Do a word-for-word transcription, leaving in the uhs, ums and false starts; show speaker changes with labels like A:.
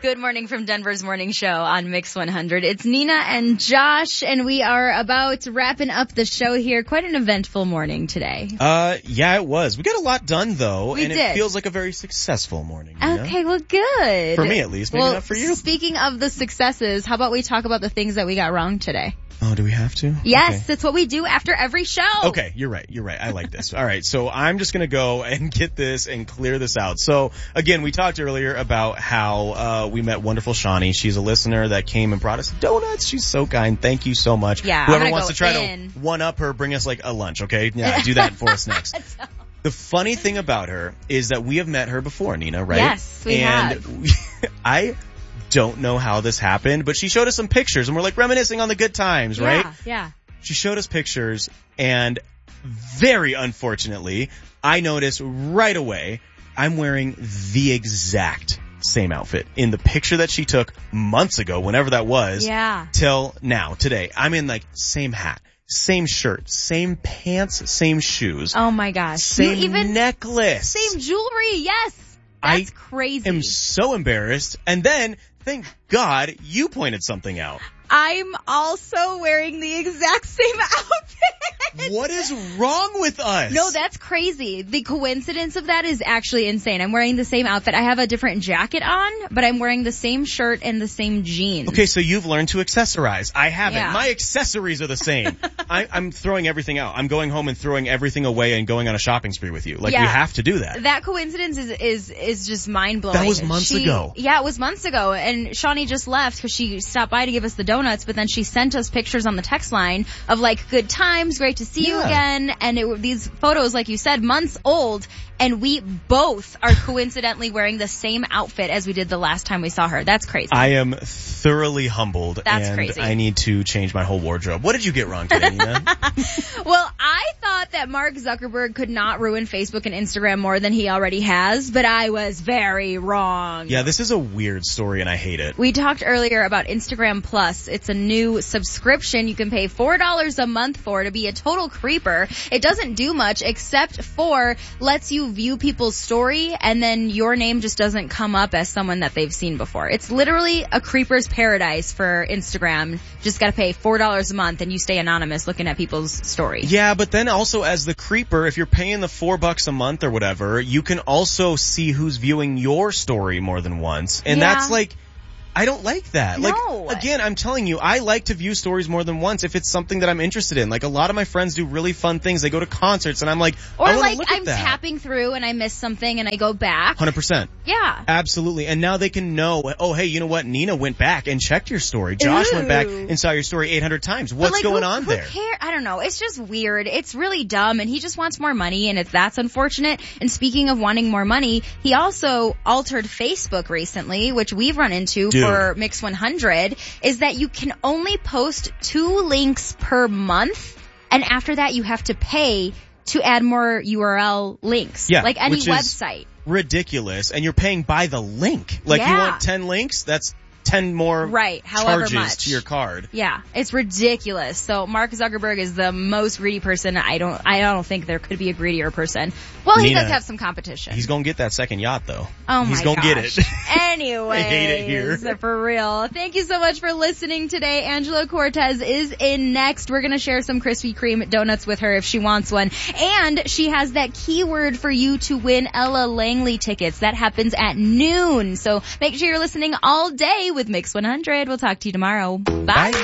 A: Good morning from Denver's Morning Show on Mix one hundred. It's Nina and Josh, and we are about wrapping up the show here. Quite an eventful morning today.
B: Uh, yeah, it was. We got a lot done, though,
A: We
B: and
A: did.
B: it feels like a very successful morning. Nina.
A: Okay, well, good.
B: For me, at least. Maybe
A: well,
B: not for you.
A: Speaking of the successes, how about we talk about the things that we got wrong today?
B: Oh, do we have to?
A: Yes,
B: Okay.
A: that's what we do after every show.
B: Okay, you're right. You're right. I like this. All right, so I'm just going to go and get this and clear this out. So, again, we talked earlier about how uh we met wonderful Shawnee. She's a listener that came and brought us donuts. She's so kind. Thank you so much.
A: Yeah, I'm
B: Whoever
A: gonna
B: wants
A: go
B: to try
A: in.
B: to one-up her, bring us like a lunch, okay? Yeah, do that for us next. The funny thing about her is that we have met her before, Nina, right?
A: Yes, we
B: and
A: have.
B: We, I don't know how this happened, but she showed us some pictures, and we're like reminiscing on the good times, right?
A: Yeah, yeah.
B: She showed us pictures, and very unfortunately, I noticed right away I'm wearing the exact same outfit in the picture that she took months ago, whenever that was,
A: Yeah.
B: till now, today. I'm in like same hat, same shirt, same pants, same shoes,
A: Oh my gosh.
B: same
A: you even
B: necklace.
A: same jewelry. Yes.
B: I
A: That's crazy.
B: am so embarrassed. And then, thank God, you pointed something out.
A: I'm also wearing the exact same outfit.
B: What is wrong with us?
A: No, that's crazy. The coincidence of that is actually insane. I'm wearing the same outfit. I have a different jacket on, but I'm wearing the same shirt and the same jeans.
B: Okay, so you've learned to accessorize. I haven't.
A: Yeah.
B: My accessories are the same. I, I'm throwing everything out. I'm going home and throwing everything away and going on a shopping spree with you. Like,
A: Yeah.
B: we have to do that.
A: That coincidence is is is just mind blowing.
B: That was months ago.
A: Yeah, it was months ago, and Shawnee just left because she stopped by to give us the donuts. But then she sent us pictures on the text line of like good times, great to see you
B: Yeah.
A: again, and it were these photos, like you said, months old. And we both are coincidentally wearing the same outfit as we did the last time we saw her. That's crazy.
B: I am thoroughly humbled,
A: That's
B: and
A: crazy.
B: I need to change my whole wardrobe. What did you get wrong today, Nina?
A: Well, I thought that Mark Zuckerberg could not ruin Facebook and Instagram more than he already has, but I was very wrong.
B: Yeah, this is a weird story, and I hate it.
A: We talked earlier about Instagram Plus. It's a new subscription you can pay four dollars a month for to be a total creeper. It doesn't do much except for lets you view people's story, and then your name just doesn't come up as someone that they've seen before. It's literally a creeper's paradise for Instagram. Just gotta pay four dollars a month and you stay anonymous looking at people's story.
B: Yeah, but then also as the creeper, if you're paying the four bucks a month or whatever, you can also see who's viewing your story more than once. And
A: Yeah.
B: that's like, I don't like that.
A: No.
B: Like, again, I'm telling you, I like to view stories more than once if it's something that I'm interested in. Like, a lot of my friends do really fun things. They go to concerts, and I'm like,
A: Or
B: I want
A: like
B: to look at
A: I'm
B: that.
A: tapping through and I miss something and I go back.
B: one hundred percent.
A: Yeah.
B: Absolutely. And now they can know, oh, hey, you know what? Nina went back and checked your story. Josh
A: Ooh.
B: went back and saw your story eight hundred times. What's
A: But, like,
B: going
A: who,
B: on
A: who
B: there?
A: Care? I don't know. It's just weird. It's really dumb, and he just wants more money, and it's that's unfortunate. And speaking of wanting more money, he also altered Facebook recently, which we've run into
B: Dude.
A: for Mix one hundred, is that you can only post two links per month, and after that you have to pay to add more U R L links.
B: Yeah,
A: like any
B: which is
A: website.
B: ridiculous. And you're paying by the link. Like, you
A: Yeah.
B: want ten links? That's ten more
A: Right, however
B: charges
A: much.
B: to your card.
A: Yeah, it's ridiculous. So Mark Zuckerberg is the most greedy person. I don't, I don't think there could be a greedier person. Well, he
B: Nina,
A: does have some competition.
B: He's gonna get that second yacht, though.
A: Oh
B: He's
A: my
B: gonna
A: gosh.
B: get it.
A: Anyways,
B: I hate it here.
A: For real. Thank you so much for listening today. Angela Cortez is in next. We're gonna share some Krispy Kreme donuts with her if she wants one. And she has that keyword for you to win Ella Langley tickets. That happens at noon. So make sure you're listening all day with Mix one hundred. We'll talk to you tomorrow. Bye.
B: Bye.